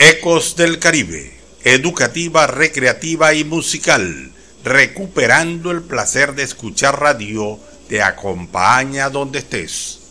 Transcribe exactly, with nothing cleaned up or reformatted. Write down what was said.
Ecos del Caribe, educativa, recreativa y musical, recuperando el placer de escuchar radio, te acompaña donde estés.